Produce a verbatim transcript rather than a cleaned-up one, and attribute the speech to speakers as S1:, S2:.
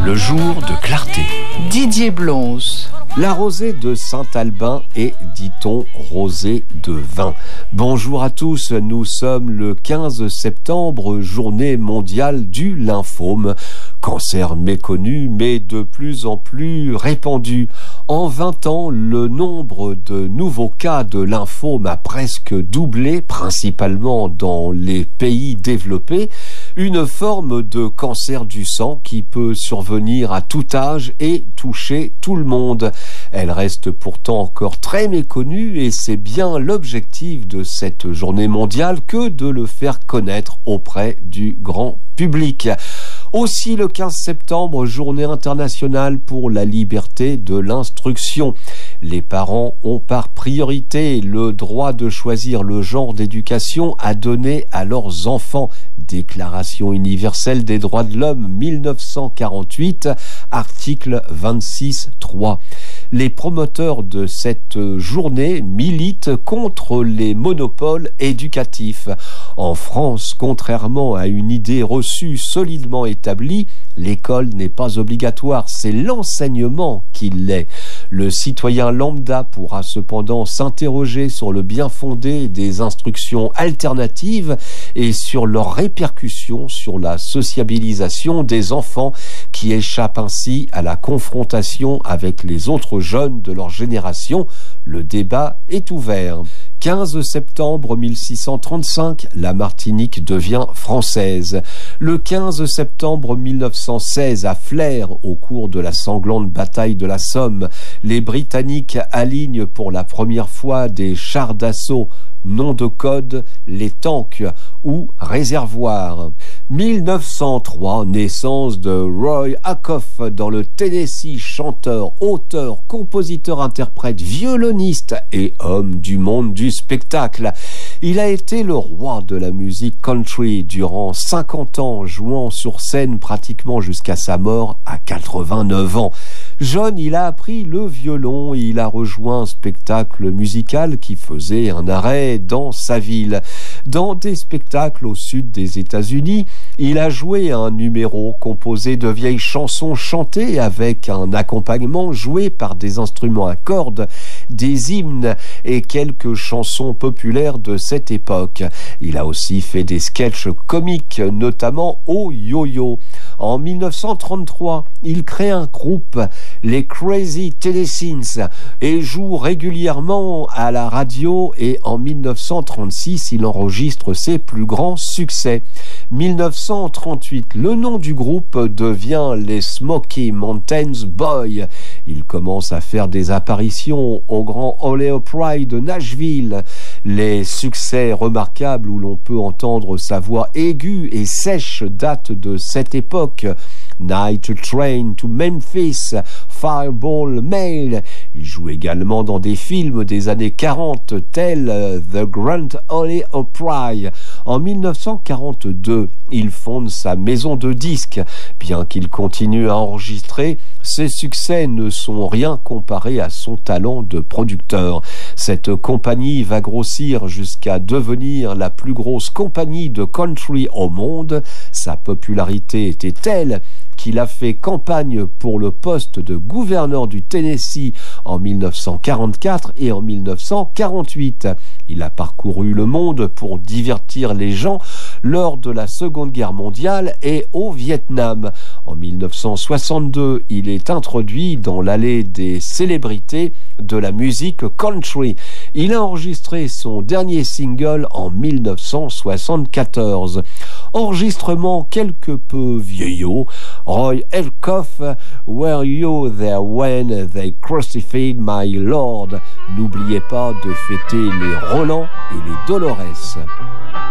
S1: Le jour de clarté.
S2: Didier Blonze.
S3: La rosée de Saint-Albin est, dit-on, rosée de vin. Bonjour à tous, nous sommes le quinze septembre, journée mondiale du lymphome. Cancer méconnu, mais de plus en plus répandu. En vingt ans, le nombre de nouveaux cas de lymphome a presque doublé, principalement dans les pays développés. Une forme de cancer du sang qui peut survenir à tout âge et toucher tout le monde. Elle reste pourtant encore très méconnue et c'est bien l'objectif de cette journée mondiale que de le faire connaître auprès du grand public. Aussi le quinze septembre, journée internationale pour la liberté de l'instruction. Les parents ont par priorité le droit de choisir le genre d'éducation à donner à leurs enfants. Déclaration universelle des droits de l'homme mille neuf cent quarante-huit, article vingt-six trois. Les promoteurs de cette journée militent contre les monopoles éducatifs. En France, contrairement à une idée reçue solidement établie, l'école n'est pas obligatoire, c'est l'enseignement qui l'est. Le citoyen lambda pourra cependant s'interroger sur le bien fondé des instructions alternatives et sur leurs répercussions sur la sociabilisation des enfants qui échappent ainsi à la confrontation avec les autres jeunes de leur génération. Le débat est ouvert. quinze septembre mille six cent trente-cinq, la Martinique devient française. Le quinze septembre mille neuf cent seize, à Flers, au cours de la sanglante bataille de la Somme, les Britanniques alignent pour la première fois des chars d'assaut. Nom de code, les tanks ou réservoirs. mille neuf cent trois, naissance de Roy Acuff dans le Tennessee, chanteur, auteur, compositeur, interprète, violoniste et homme du monde du spectacle. Il a été le roi de la musique country durant cinquante ans, jouant sur scène pratiquement jusqu'à sa mort à quatre-vingt-neuf ans. Jeune, il a appris le violon et il a rejoint un spectacle musical qui faisait un arrêt dans sa ville. Dans des spectacles au sud des États-Unis, il a joué un numéro composé de vieilles chansons chantées avec un accompagnement joué par des instruments à cordes, des hymnes et quelques chansons populaires de cette époque. Il a aussi fait des sketchs comiques, notamment au yo-yo. En mille neuf cent trente-trois, il crée un groupe, les Crazy Tennessins, et joue régulièrement à la radio et en mille neuf cent trente-six, il enregistre ses plus grands succès. mille neuf cent trente-huit, le nom du groupe devient les Smoky Mountains Boys. Il commence à faire des apparitions au Grand Ole Opry de Nashville. Les succès remarquables où l'on peut entendre sa voix aiguë et sèche datent de cette époque. Night Train to Memphis, Fireball Mail. Il joue également dans des films des années quarante tels The Grand Ole Opry. En mille neuf cent quarante-deux, il fonde sa maison de disques. Bien qu'il continue à enregistrer, ses succès ne sont rien comparés à son talent de producteur. Cette compagnie va grossir jusqu'à devenir la plus grosse compagnie de country au monde. Sa popularité était telle qu'il a fait campagne pour le poste de gouverneur du Tennessee en mille neuf cent quarante-quatre et en mille neuf cent quarante-huit. Il a parcouru le monde pour divertir les gens lors de la Seconde Guerre mondiale et au Vietnam. En mille neuf cent soixante-deux, il est introduit dans l'allée des célébrités de la musique country. Il a enregistré son dernier single en mille neuf cent soixante-quatorze. Enregistrement quelque peu vieillot. Roy Acuff, Were You There When They Crucified My Lord? N'oubliez pas de fêter les Roland et les Dolores.